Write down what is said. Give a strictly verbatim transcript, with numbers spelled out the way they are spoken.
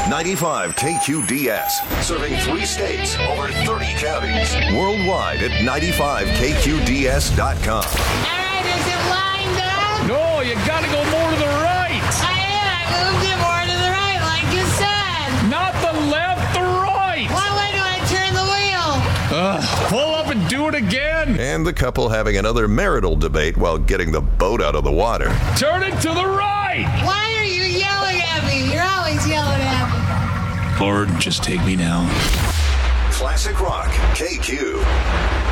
ninety-five K Q D S, serving three states, over thirty counties. Worldwide at ninety-five K Q D S dot com. All right, is it lined up? No, you gotta go more to the right. I am. I moved it more to the right, like you said. Not the left, the right. What way do I turn the wheel? Ugh, pull up and do it again. And the couple having another marital debate while getting the boat out of the water. Turn it to the right. Why are you yelling at me? You're always yelling at me. Lord, just take me now. Classic Rock K Q.